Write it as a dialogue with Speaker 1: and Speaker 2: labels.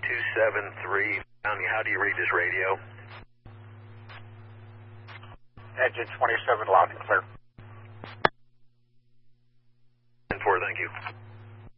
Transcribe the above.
Speaker 1: 273. How do you read this radio?
Speaker 2: Engine 27, loud and clear.
Speaker 1: 10-4, thank you.